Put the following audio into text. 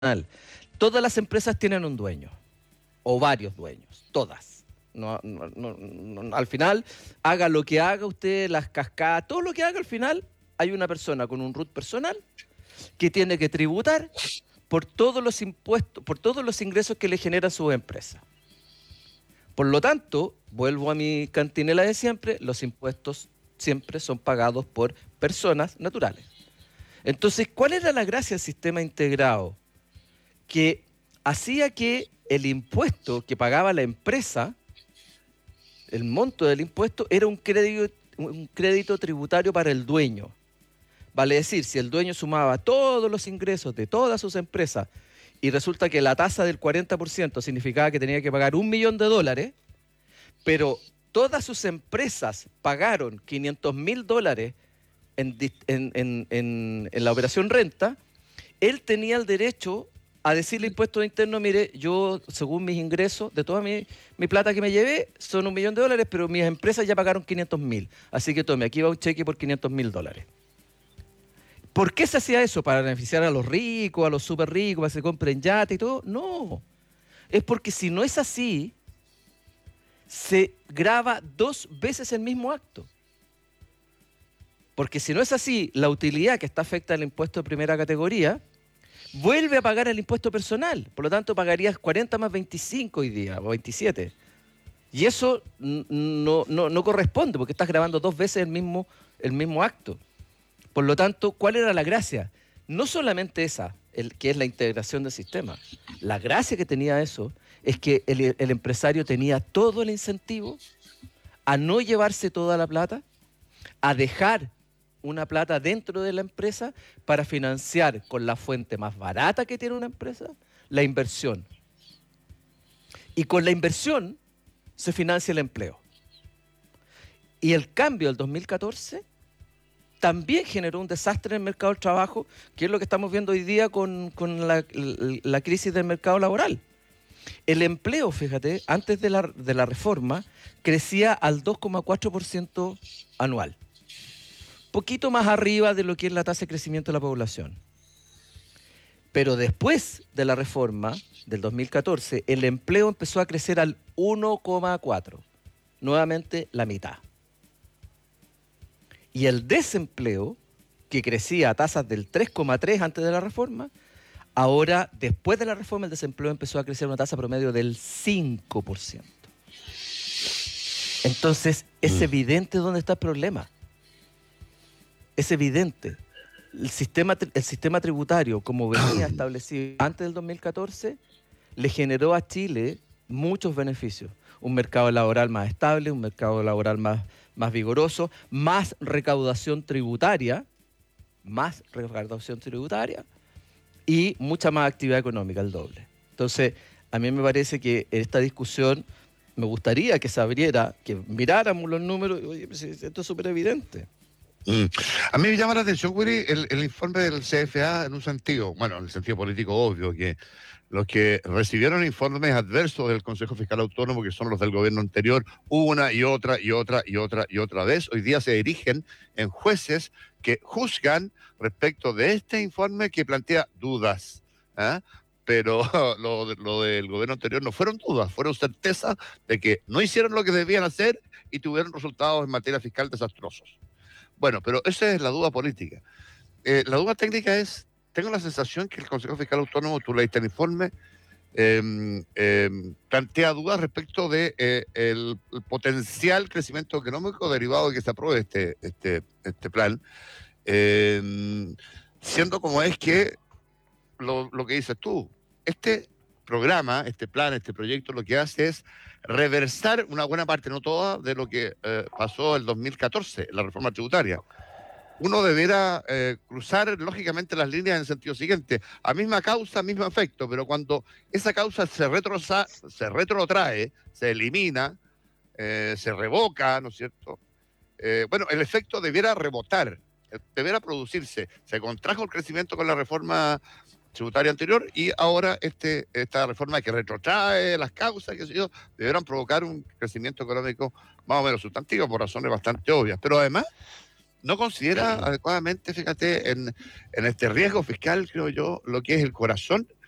Todas las empresas tienen un dueño, o varios dueños, todas. Al final, haga lo que haga usted, las cascadas, todo lo que haga al final, hay una persona con un root personal que tiene que tributar por todos los impuestos, por todos los ingresos que le genera su empresa. Por lo tanto, vuelvo a mi cantinela de siempre, los impuestos siempre son pagados por personas naturales. Entonces, ¿cuál era la gracia del sistema integrado? Que hacía que el impuesto que pagaba la empresa, el monto del impuesto, era un crédito tributario para el dueño. Vale decir, si el dueño sumaba todos los ingresos de todas sus empresas y resulta que la tasa del 40% significaba que tenía que pagar $1.000.000, pero todas sus empresas pagaron $500.000 en la operación renta, él tenía el derecho a decirle al impuesto interno, mire, yo según mis ingresos, de toda mi plata que me llevé, son $1.000.000, pero mis empresas ya pagaron 500.000. Así que tome, aquí va un cheque por $500.000. ¿Por qué se hacía eso? ¿Para beneficiar a los ricos, a los súper ricos, para que se compren yate y todo? No. Es porque si no es así, se grava 2 veces el mismo acto. Porque si no es así, la utilidad que está afecta al impuesto de primera categoría vuelve a pagar el impuesto personal. Por lo tanto, pagarías 40 más 25 hoy día, o 27. Y eso no corresponde, porque estás grabando 2 veces el mismo acto. Por lo tanto, ¿cuál era la gracia? No solamente esa, que es la integración del sistema. La gracia que tenía eso es que el empresario tenía todo el incentivo a no llevarse toda la plata, a dejar una plata dentro de la empresa para financiar con la fuente más barata que tiene una empresa, la inversión. Y con la inversión se financia el empleo. Y el cambio del 2014 también generó un desastre en el mercado del trabajo, que es lo que estamos viendo hoy día con la crisis del mercado laboral. El empleo, fíjate, antes de la reforma, crecía al 2,4% anual. Poquito más arriba de lo que es la tasa de crecimiento de la población. Pero después de la reforma del 2014, el empleo empezó a crecer al 1,4%. Nuevamente la mitad. Y el desempleo, que crecía a tasas del 3,3% antes de la reforma, ahora, después de la reforma, el desempleo empezó a crecer a una tasa promedio del 5%. Entonces, es evidente dónde está el problema. Es evidente. El sistema tributario, como venía establecido antes del 2014, le generó a Chile muchos beneficios. Un mercado laboral más estable, un mercado laboral más vigoroso, más recaudación tributaria y mucha más actividad económica, el doble. Entonces, a mí me parece que esta discusión, me gustaría que se abriera, que miráramos los números, oye, esto es súper evidente. A mí me llama la atención, Willy, el informe del CFA en un sentido, bueno, en el sentido político obvio, que los que recibieron informes adversos del Consejo Fiscal Autónomo, que son los del gobierno anterior, una y otra vez, hoy día se dirigen en jueces que juzgan respecto de este informe que plantea dudas. Pero lo del gobierno anterior no fueron dudas, fueron certezas de que no hicieron lo que debían hacer y tuvieron resultados en materia fiscal desastrosos. Bueno, pero esa es la duda política. La duda técnica es, tengo la sensación que el Consejo Fiscal Autónomo, tú leíste el informe, plantea dudas respecto de el potencial crecimiento económico derivado de que se apruebe este plan, siendo como es que lo que dices tú, este programa, este plan, este proyecto, lo que hace es reversar una buena parte, no toda, de lo que pasó el 2014, la reforma tributaria. Uno debiera cruzar lógicamente las líneas en el sentido siguiente, a misma causa, mismo efecto, pero cuando esa causa se retrotrae, se elimina, se revoca, ¿no es cierto? Bueno, el efecto debiera rebotar, debiera producirse. Se contrajo el crecimiento con la reforma tributaria anterior y ahora esta reforma que retrotrae las causas, qué sé yo, deberán provocar un crecimiento económico más o menos sustantivo por razones bastante obvias. Pero además no considera adecuadamente, fíjate, en este riesgo fiscal, creo yo, lo que es el corazón